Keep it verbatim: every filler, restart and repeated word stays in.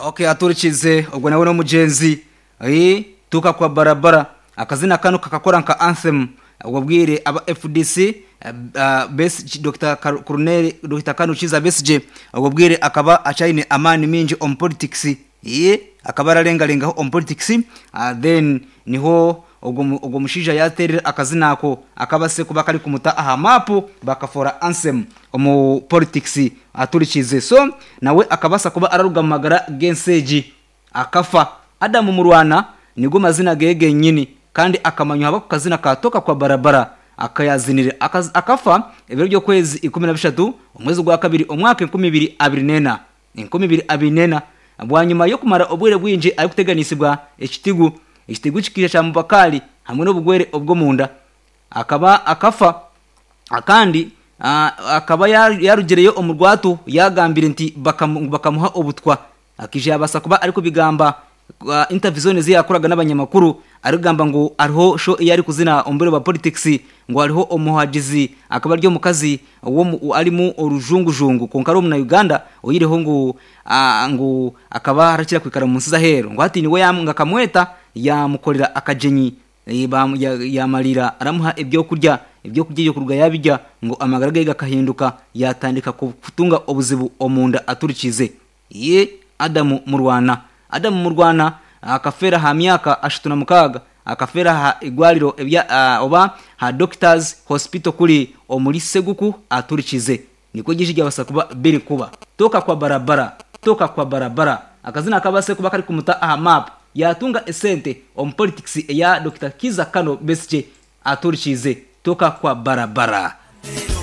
Okay, aturikize ubwo nawe no mugenzi eh tuka kwa barabara akazina kano kakakora nka anthem ubwo bwire aba F D C uh, best Dr Colonel Dr Kanukiza Besije ubwo bwire akaba achaine amani minji on politics eh akaba ararenga renga on politics uh, then niho ubwo ubwo mushija yaterera akazina ako akaba se kuba kari kumuta aha mapu bakafora anthem omu politics aturikize so nawe akabasa kuba ararugamagara genseji akafa Adamu Murwana nigo mazina gege nyini kandi akamanyo haba kazina katoka kwa barabara akayazinire akafa ibiro byo kwezi ikumi na bishatu umwezi gwa kabiri umwaka ikumi bibiri abiri nena ikumi bibiri abiri nena abwanyuma yo kumara obwere bwinje ari kuteganisibwa ekitigu ekitigu kikije cha Mubakali hamwe no bugwere obwo munda akaba akafa akandi Uh, akaba yarugereyo umurwatu yagambira nti bakamuha obutwa akije abasa kuba ariko bigamba uh, intervision ze yakoraga n'abanyamakuru arigamba ngo ariho sho yari kuzina ombere ba politics ngo ariho omuhajizi akaba ryo mukazi wo ari mu orujungujungu konkaro mu na Uganda oyireho ngo uh, ngo akaba harakira kwikara mu nsiza hero ngo ati niwe yamwe akamweta yamukorera akajenyi yamarira ya aramuha ibyo kurya ibyo kurya kurga yabijya ngo amagarage gakahinduka yatandika kutunga obuzibu omunda aturikize ye Adamu Murwana Adamu Murwana akafera ha myaka ashituna mukaga akafera ha igwariro ebya uh, oba ha doctors hospital kuri omuri seguku aturikize niko gishije abasakuba biri kuba toka kwa barabara toka kwa barabara akazina akabase kuba kari kumuta aha map yatunga esente on politics ya Dr Kiza Kano Besije aturikize toka kwa barabara.